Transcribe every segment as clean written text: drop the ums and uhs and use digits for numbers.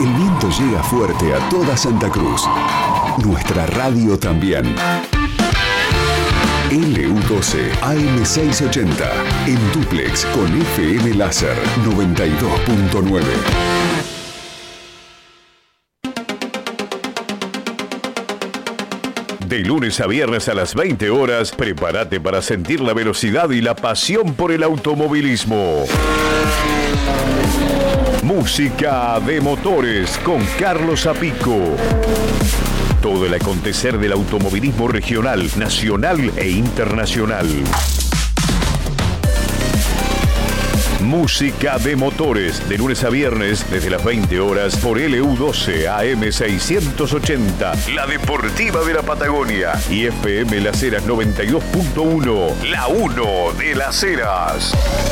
El viento llega fuerte a toda Santa Cruz. Nuestra radio también. LU12 AM680 en dúplex con FM Láser 92.9. De lunes a viernes a las 20 horas, prepárate para sentir la velocidad y la pasión por el automovilismo. Música de motores con Carlos Zapico. Todo el acontecer del automovilismo regional, nacional e internacional. Música de motores, de lunes a viernes, desde las 20 horas, por LU12 AM680, la deportiva de la Patagonia, y FM Las Heras 92.1, la 1 de Las Heras.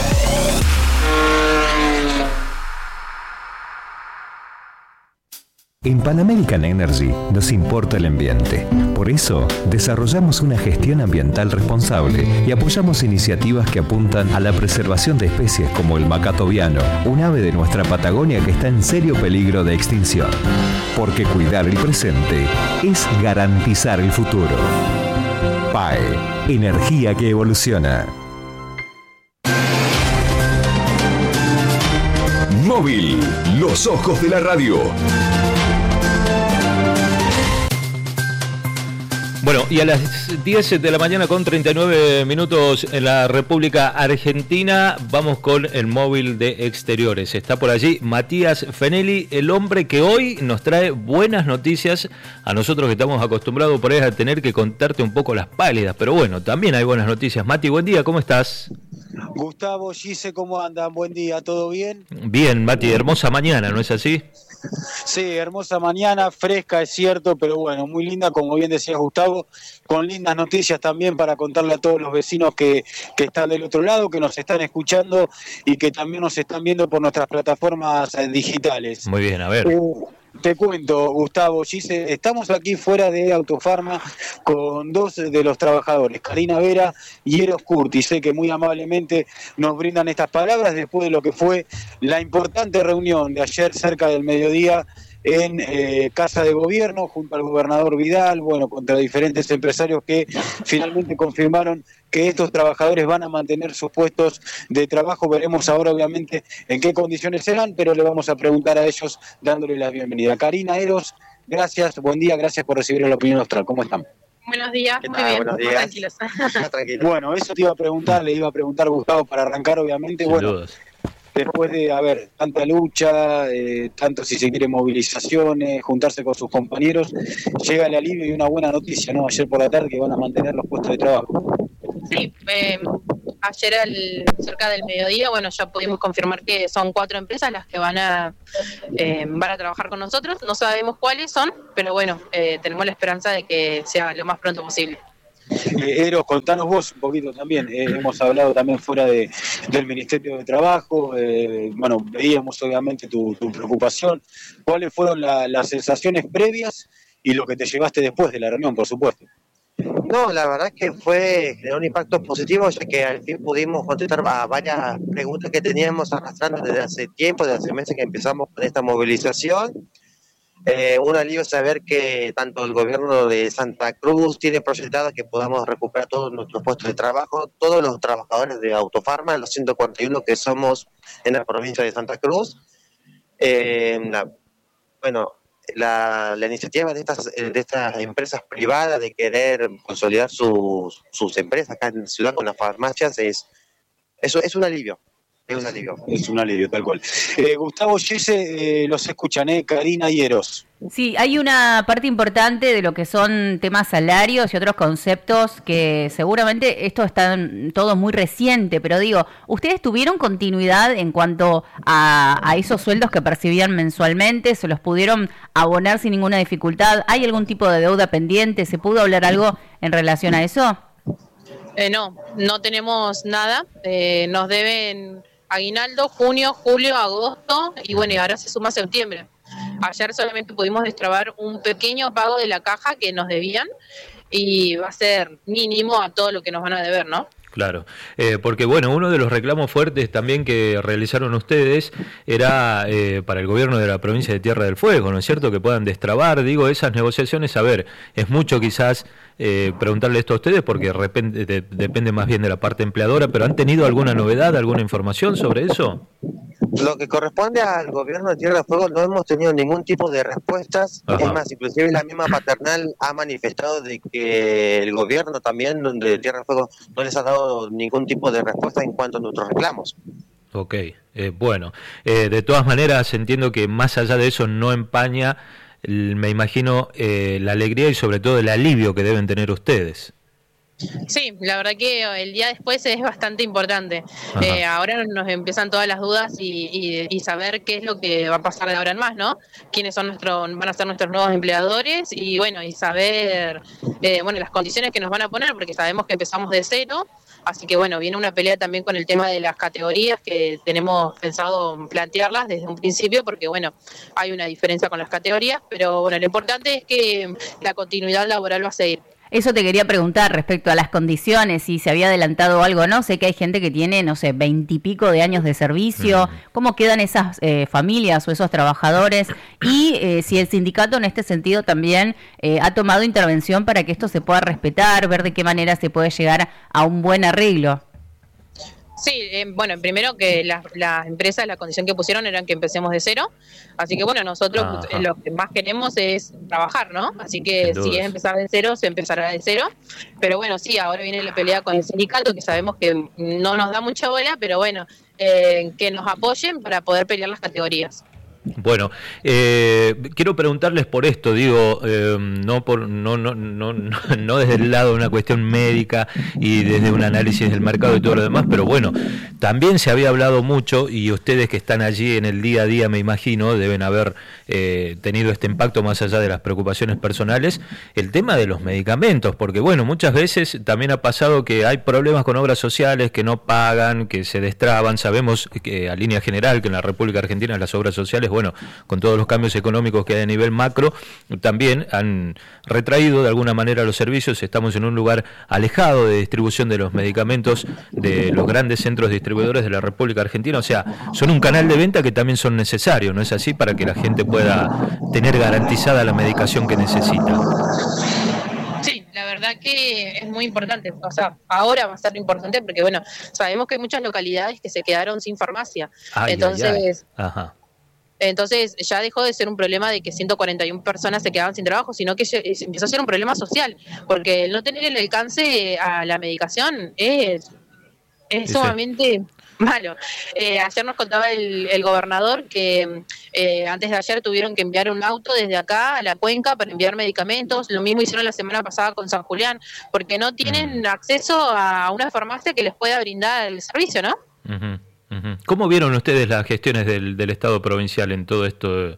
En Pan American Energy nos importa el ambiente. Por eso, desarrollamos una gestión ambiental responsable y apoyamos iniciativas que apuntan a la preservación de especies como el macaco viano, un ave de nuestra Patagonia que está en serio peligro de extinción. Porque cuidar el presente es garantizar el futuro. PAE, energía que evoluciona. Móvil, los ojos de la radio. Bueno, y a las 10 de la mañana con 39 minutos en la República Argentina, vamos con el móvil de exteriores. Está por allí Matías Fenelli, el hombre que hoy nos trae buenas noticias a nosotros que estamos acostumbrados por ahí a tener que contarte un poco las pálidas, pero bueno, también hay buenas noticias. Mati, buen día, ¿cómo estás? Gustavo, Gise, ¿cómo andan? Buen día, ¿todo bien? Bien, Mati, hermosa mañana, ¿no es así? Sí, hermosa mañana, fresca, es cierto, pero bueno, muy linda, como bien decías Gustavo, con lindas noticias también para contarle a todos los vecinos que están del otro lado, que nos están escuchando y que también nos están viendo por nuestras plataformas digitales. Muy bien, a ver. Te cuento, Gustavo, Gise, estamos aquí fuera de Autofarma con dos de los trabajadores, Karina Vera y Eros Curti. Sé que muy amablemente nos brindan estas palabras después de lo que fue la importante reunión de ayer cerca del mediodía en Casa de Gobierno, junto al gobernador Vidal, bueno, contra diferentes empresarios que finalmente confirmaron que estos trabajadores van a mantener sus puestos de trabajo. Veremos ahora, obviamente, en qué condiciones serán, pero le vamos a preguntar a ellos dándole la bienvenida. Karina, Eros, gracias, buen día, gracias por recibir la opinión austral. ¿Cómo están? Buenos días, muy bien, Buenos días. tranquilos. Tranquilo. Bueno, eso te iba a preguntar, le iba a preguntar Gustavo para arrancar, obviamente. Bueno, Saludos. después de tanta lucha, tanto si se quiere movilizaciones, juntarse con sus compañeros, llega el alivio y una buena noticia, ¿no? Ayer por la tarde que van a mantener los puestos de trabajo. Sí, ayer cerca del mediodía, bueno, ya pudimos confirmar que son 4 empresas las que van a trabajar con nosotros. No sabemos cuáles son, pero bueno, tenemos la esperanza de que sea lo más pronto posible. Eros, contanos vos un poquito también. Hemos hablado también fuera del Ministerio de Trabajo. Bueno, veíamos obviamente tu preocupación. ¿Cuáles fueron las sensaciones previas y lo que te llevaste después de la reunión, por supuesto? No, la verdad es que generó un impacto positivo, ya que al fin pudimos contestar a varias preguntas que teníamos arrastrando desde hace tiempo, desde hace meses que empezamos con esta movilización. Un alivio saber que tanto el gobierno de Santa Cruz tiene proyectado que podamos recuperar todos nuestros puestos de trabajo, todos los trabajadores de Autofarma, los 141 que somos en la provincia de Santa Cruz. La iniciativa de estas empresas privadas de querer consolidar sus empresas acá en la ciudad con las farmacias es un alivio. Es un alivio. Es un alivio, tal cual. Gustavo, Gise, los escuchan, Karina y Eros. Sí, hay una parte importante de lo que son temas salarios y otros conceptos que seguramente esto está todo muy reciente, pero digo, ¿ustedes tuvieron continuidad en cuanto a esos sueldos que percibían mensualmente? ¿Se los pudieron abonar sin ninguna dificultad? ¿Hay algún tipo de deuda pendiente? ¿Se pudo hablar algo en relación a eso? No tenemos nada. Nos deben aguinaldo, junio, julio, agosto y bueno, y ahora se suma septiembre. Ayer solamente pudimos destrabar un pequeño pago de la caja que nos debían y va a ser mínimo a todo lo que nos van a deber, ¿no? Claro, porque bueno, uno de los reclamos fuertes también que realizaron ustedes era para el gobierno de la provincia de Tierra del Fuego, ¿no es cierto? Que puedan destrabar, digo, esas negociaciones. A ver, es mucho quizás preguntarle esto a ustedes porque depende más bien de la parte empleadora, pero ¿han tenido alguna novedad, alguna información sobre eso? Lo que corresponde al gobierno de Tierra del Fuego no hemos tenido ningún tipo de respuestas. Ajá. Es más, inclusive la misma patronal ha manifestado de que el gobierno también de Tierra del Fuego no les ha dado ningún tipo de respuesta en cuanto a nuestros reclamos. Ok, bueno, de todas maneras entiendo que más allá de eso no empaña, me imagino, la alegría y sobre todo el alivio que deben tener ustedes. Sí, la verdad que el día después es bastante importante. Ahora nos empiezan todas las dudas y saber qué es lo que va a pasar de ahora en más, ¿no? Quiénes son van a ser nuestros nuevos empleadores y bueno, y saber las condiciones que nos van a poner, porque sabemos que empezamos de cero. Así que bueno, viene una pelea también con el tema de las categorías que tenemos pensado plantearlas desde un principio, porque bueno, hay una diferencia con las categorías, pero bueno, lo importante es que la continuidad laboral va a seguir. Eso te quería preguntar respecto a las condiciones, si se había adelantado algo o no. Sé que hay gente que tiene, no sé, 20 y pico de años de servicio. ¿Cómo quedan esas familias o esos trabajadores? Y si el sindicato en este sentido también ha tomado intervención para que esto se pueda respetar, ver de qué manera se puede llegar a un buen arreglo. Sí, bueno, primero que las empresas, la condición que pusieron era que empecemos de cero, así que bueno, nosotros lo que más queremos es trabajar, ¿no? Así que si es empezar de cero, se empezará de cero, pero bueno, sí, ahora viene la pelea con el sindicato, que sabemos que no nos da mucha bola, pero bueno, que nos apoyen para poder pelear las categorías. Bueno, quiero preguntarles por esto, digo, no desde el lado de una cuestión médica y desde un análisis del mercado y todo lo demás, pero bueno, también se había hablado mucho y ustedes que están allí en el día a día, me imagino, deben haber tenido este impacto más allá de las preocupaciones personales, el tema de los medicamentos, porque bueno, muchas veces también ha pasado que hay problemas con obras sociales que no pagan, que se destraban. Sabemos que a línea general que en la República Argentina las obras sociales, bueno, con todos los cambios económicos que hay a nivel macro, también han retraído de alguna manera los servicios. Estamos en un lugar alejado de distribución de los medicamentos de los grandes centros distribuidores de la República Argentina, o sea, son un canal de venta que también son necesarios, ¿no es así? Para que la gente pueda tener garantizada la medicación que necesita. Sí, la verdad que es muy importante, o sea, ahora va a ser importante porque bueno, sabemos que hay muchas localidades que se quedaron sin farmacia, entonces... Ajá. Entonces ya dejó de ser un problema de que 141 personas se quedaban sin trabajo, sino que empezó a ser un problema social, porque el no tener el alcance a la medicación es sumamente malo. Ayer nos contaba el gobernador que antes de ayer tuvieron que enviar un auto desde acá a la cuenca para enviar medicamentos. Lo mismo hicieron la semana pasada con San Julián, porque no tienen acceso a una farmacia que les pueda brindar el servicio, ¿no? Uh-huh. ¿Cómo vieron ustedes las gestiones del Estado provincial en todo esto,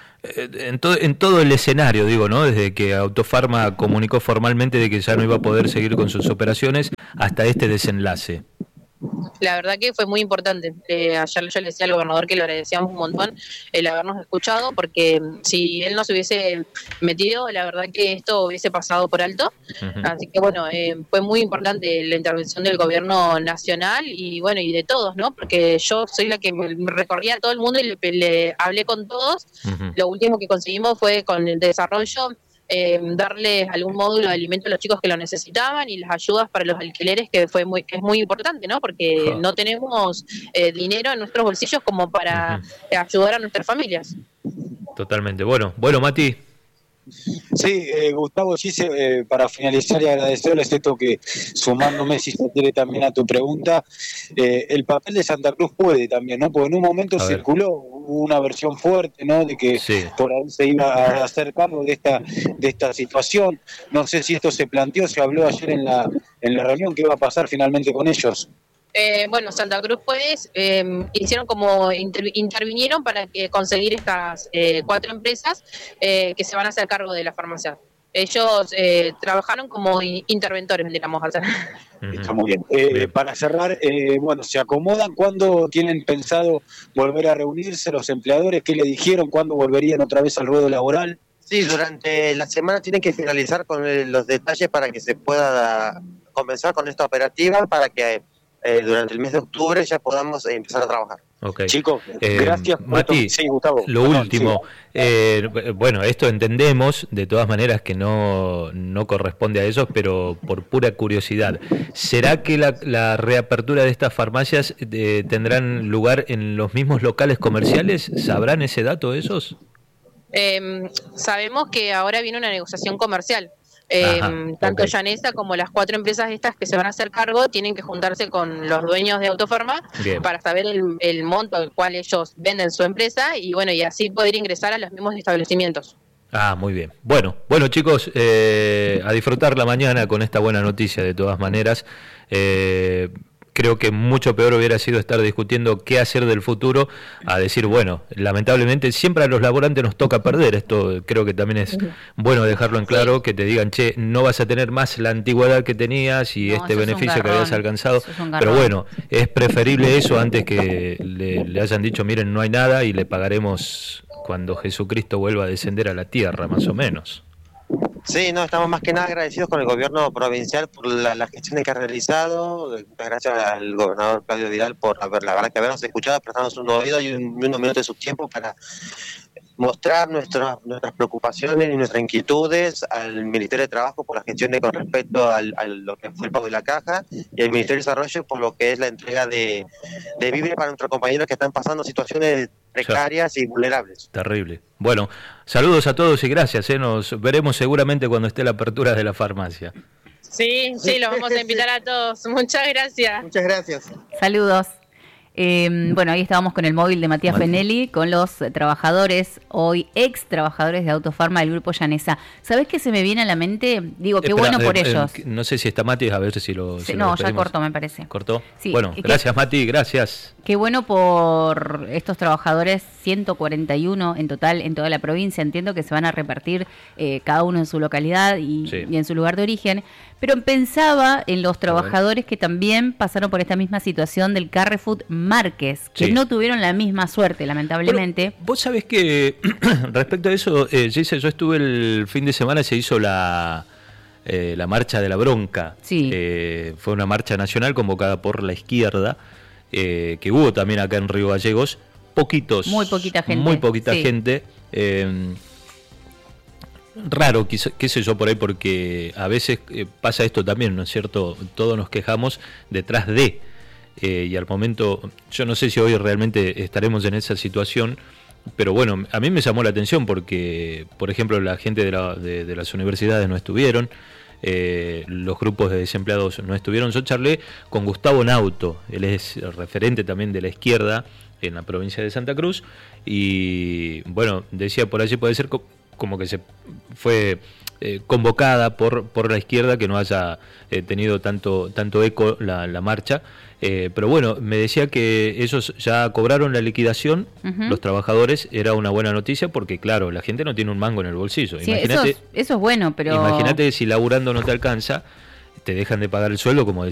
en todo el escenario, digo, ¿no? Desde que Autofarma comunicó formalmente de que ya no iba a poder seguir con sus operaciones hasta este desenlace? La verdad que fue muy importante. Ayer yo le decía al gobernador que le agradecíamos un montón el habernos escuchado, porque si él no se hubiese metido, la verdad que esto hubiese pasado por alto. Uh-huh. Así que bueno, fue muy importante la intervención del gobierno nacional y bueno, y de todos, ¿no? Porque yo soy la que me recorría a todo el mundo y le hablé con todos. Uh-huh. Lo último que conseguimos fue con el desarrollo darles algún módulo de alimento a los chicos que lo necesitaban y las ayudas para los alquileres, que es muy importante, ¿no? Porque no tenemos dinero en nuestros bolsillos como para ayudar a nuestras familias. Totalmente. Bueno, Mati. Sí, Gustavo, Gise, para finalizar y agradecerles esto que, sumándome si se quiere también a tu pregunta, el papel de Santa Cruz puede también, ¿no? Porque en un momento circuló una versión fuerte, ¿no? De que por ahí se iba a hacer cargo de esta situación. No sé si esto se planteó, se habló ayer en la reunión, ¿qué va a pasar finalmente con ellos? Bueno, Santa Cruz pues hicieron como intervinieron para conseguir estas 4 empresas que se van a hacer cargo de la farmacia. Ellos trabajaron como interventores, digamos. Está muy bien. Para cerrar, bueno, ¿se acomodan? ¿Cuándo tienen pensado volver a reunirse los empleadores? ¿Qué le dijeron? ¿Cuándo volverían otra vez al ruedo laboral? Sí, durante la semana tienen que finalizar con los detalles para que se pueda comenzar con esta operativa para que durante el mes de octubre ya podamos empezar a trabajar. Okay. Chicos, gracias. Mati, sí, Gustavo. lo último, bueno, esto entendemos de todas maneras que no corresponde a ellos, pero por pura curiosidad, ¿será que la reapertura de estas farmacias tendrán lugar en los mismos locales comerciales? ¿Sabrán ese dato esos? Sabemos que ahora viene una negociación comercial. Tanto Llanesa como las 4 empresas estas que se van a hacer cargo tienen que juntarse con los dueños de Autofarma para saber el monto al cual ellos venden su empresa y bueno, y así poder ingresar a los mismos establecimientos. Muy bien. Bueno chicos, a disfrutar la mañana con esta buena noticia de todas maneras. Creo que mucho peor hubiera sido estar discutiendo qué hacer del futuro, a decir, bueno, lamentablemente siempre a los laburantes nos toca perder. Esto creo que también es bueno dejarlo en claro, que te digan, che, no vas a tener más la antigüedad que tenías y este beneficio que habías alcanzado. Pero bueno, es preferible eso antes que le hayan dicho, miren, no hay nada y le pagaremos cuando Jesucristo vuelva a descender a la tierra, más o menos. Sí, no, estamos más que nada agradecidos con el gobierno provincial por la gestión que ha realizado. Muchas gracias al gobernador Claudio Vidal por habernos escuchado, prestarnos un oído y unos minutos de su tiempo para mostrar nuestras preocupaciones y nuestras inquietudes al Ministerio de Trabajo por la gestión con respecto a lo que fue el pago de la caja y al Ministerio de Desarrollo por lo que es la entrega de víveres para nuestros compañeros que están pasando situaciones precarias y vulnerables. Terrible. Bueno, saludos a todos y gracias. Nos veremos seguramente cuando esté la apertura de la farmacia. Sí, los vamos a invitar a todos. Muchas gracias. Muchas gracias. Saludos. Bueno, ahí estábamos con el móvil de Matías Fenelli, con los trabajadores, hoy ex trabajadores de Autofarma del Grupo Llanesa. ¿Sabés qué se me viene a la mente? Digo, qué bueno por ellos. No sé si está Mati, a ver si lo... No, ya cortó, me parece. ¿Cortó? Sí, bueno, gracias Mati, gracias. Qué bueno por estos trabajadores, 141 en total en toda la provincia. Entiendo que se van a repartir cada uno en su localidad y en su lugar de origen. Pero pensaba en los trabajadores que también pasaron por esta misma situación del Carrefour Márquez, que no tuvieron la misma suerte, lamentablemente. Pero vos sabés que respecto a eso, Gise, yo estuve el fin de semana, se hizo la marcha de la bronca. Sí. Fue una marcha nacional convocada por la izquierda, que hubo también acá en Río Gallegos. Muy poquita gente. Raro, qué sé yo por ahí, porque a veces pasa esto también, ¿no es cierto? Todos nos quejamos detrás de, y al momento, yo no sé si hoy realmente estaremos en esa situación, pero bueno, a mí me llamó la atención porque, por ejemplo, la gente de las universidades no estuvieron, los grupos de desempleados no estuvieron. Yo charlé con Gustavo Nauto, él es referente también de la izquierda en la provincia de Santa Cruz, y bueno, decía por allí puede ser como que se fue convocada por la izquierda, que no haya tenido tanto eco la marcha, pero bueno, me decía que ellos ya cobraron la liquidación, los trabajadores, era una buena noticia porque claro, la gente no tiene un mango en el bolsillo. Sí, eso es bueno, pero imagínate si laburando no te alcanza, te dejan de pagar el sueldo, como